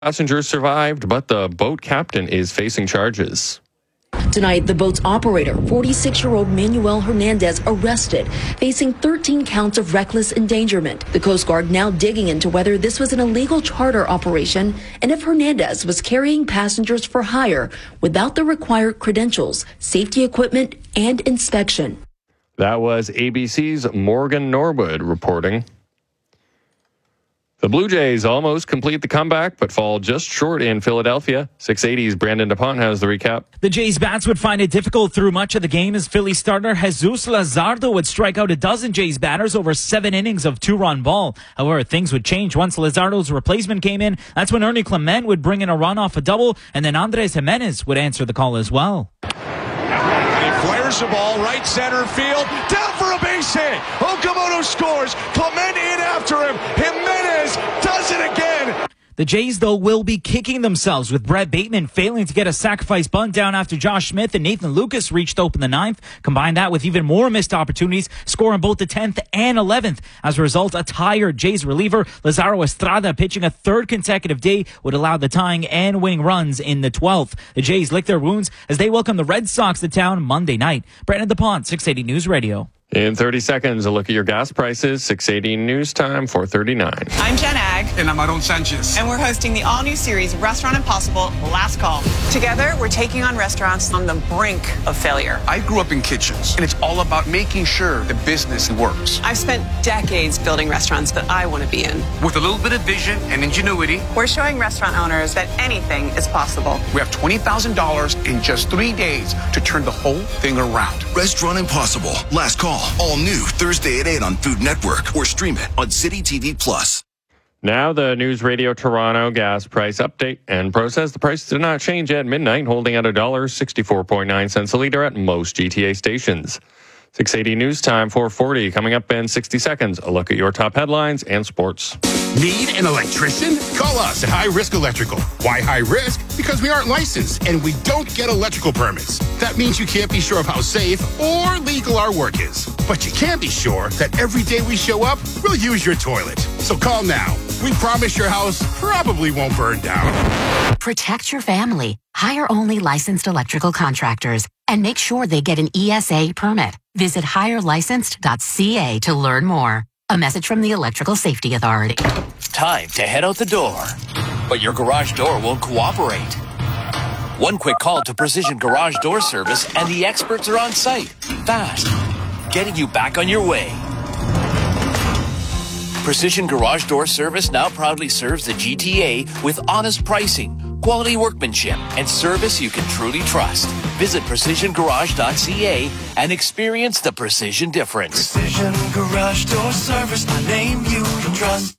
Passengers survived, but the boat captain is facing charges. Tonight, the boat's operator, 46-year-old Manuel Hernandez, arrested, facing 13 counts of reckless endangerment. The Coast Guard now digging into whether this was an illegal charter operation and if Hernandez was carrying passengers for hire without the required credentials, safety equipment, and inspection. That was ABC's Morgan Norwood reporting. The Blue Jays almost complete the comeback, but fall just short in Philadelphia. 680's Brandon DuPont has the recap. The Jays bats would find it difficult through much of the game as Philly starter Jesus Luzardo would strike out a dozen Jays batters over 7 innings of 2-run ball. However, things would change once Luzardo's replacement came in. That's when Ernie Clement would bring in a run off a double, and then Andres Jimenez would answer the call as well. He flares the ball right center field, down for a base hit. Okamoto scores. Clement in after him. Jimenez does it again. The Jays, though, will be kicking themselves with Brett Bateman failing to get a sacrifice bunt down after Josh Smith and Nathan Lucas reached open the 9th. Combine that with even more missed opportunities, scoring both the 10th and 11th. As a result, a tired Jays reliever, Lazaro Estrada, pitching a third consecutive day, would allow the tying and winning runs in the 12th. The Jays lick their wounds as they welcome the Red Sox to town Monday night. Brandon DuPont, 680 News Radio. In 30 seconds, a look at your gas prices. 680 News Time, 4:39. I'm Jen Ag. And I'm Aaron Sanchez. And we're hosting the all-new series, Restaurant Impossible, Last Call. Together, we're taking on restaurants on the brink of failure. I grew up in kitchens, and it's all about making sure the business works. I've spent decades building restaurants that I want to be in. With a little bit of vision and ingenuity, we're showing restaurant owners that anything is possible. We have $20,000 in just 3 days to turn the whole thing around. Restaurant Impossible, Last Call. All new Thursday at 8 on Food Network or stream it on City TV Plus. Now the News Radio Toronto gas price update. And Pro says the price did not change at midnight, holding at $1.64.9 a litre at most GTA stations. 680 News Time, 4:40. Coming up in 60 seconds, a look at your top headlines and sports. Need an electrician? Call us at High Risk Electrical. Why high risk? Because we aren't licensed and we don't get electrical permits. That means you can't be sure of how safe or legal our work is. But you can be sure that every day we show up, we'll use your toilet. So call now. We promise your house probably won't burn down. Protect your family. Hire only licensed electrical contractors and make sure they get an ESA permit. Visit hirelicensed.ca to learn more. A message from the Electrical Safety Authority. Time to head out the door, but your garage door won't cooperate. One quick call to Precision Garage Door Service and the experts are on site. Fast. Getting you back on your way. Precision Garage Door Service now proudly serves the GTA with honest pricing, quality workmanship, and service you can truly trust. Visit precisiongarage.ca and experience the precision difference. Precision Garage Door Service, the name you can trust.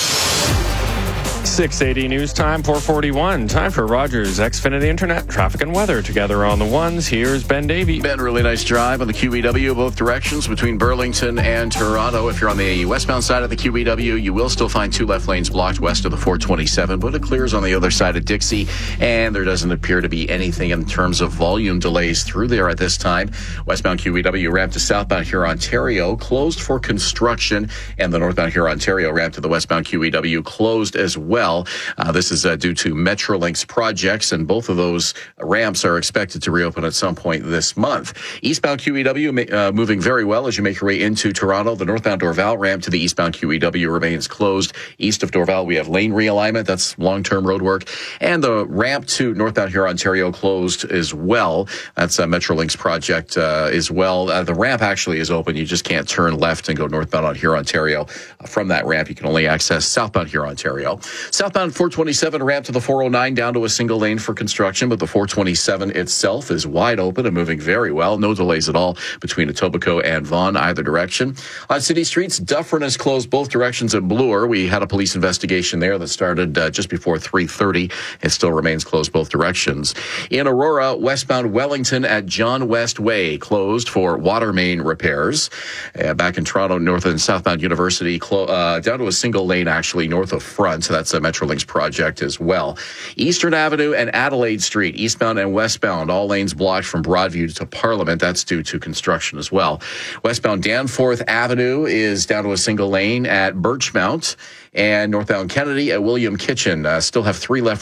680 News Time, 4:41. Time for Rogers Xfinity Internet, traffic and weather together on the ones. Here's Ben Davey. Ben, really nice drive on the QEW both directions between Burlington and Toronto. If you're on the westbound side of the QEW, you will still find 2 left lanes blocked west of the 427, but it clears on the other side of Dixie, and there doesn't appear to be anything in terms of volume delays through there at this time. Westbound QEW ramp to southbound Huron-Ontario closed for construction, and the northbound Huron-Ontario ramp to the westbound QEW closed as well. This is due to Metrolinx projects, and both of those ramps are expected to reopen at some point this month. Eastbound QEW moving very well as you make your way into Toronto. The northbound Dorval ramp to the eastbound QEW remains closed. East of Dorval, we have lane realignment. That's long-term road work. And the ramp to northbound Huron-Ontario closed as well. That's a Metrolinx project as well. The ramp actually is open. You just can't turn left and go northbound on Huron-Ontario. From that ramp, you can only access southbound Huron-Ontario. Southbound 427 ramp to the 409 down to a single lane for construction, but the 427 itself is wide open and moving very well. No delays at all between Etobicoke and Vaughan either direction. On city streets, Dufferin is closed both directions at Bloor. We had a police investigation there that started just before 3:30. It still remains closed both directions. In Aurora, westbound Wellington at John West Way closed for water main repairs. Back in Toronto, north and southbound University down to a single lane actually north of Front. That's a Metrolinx project as well. Eastern Avenue and Adelaide Street, eastbound and westbound, all lanes blocked from Broadview to Parliament. That's due to construction as well. Westbound Danforth Avenue is down to a single lane at Birchmount, and northbound Kennedy at William Kitchen still have 3 left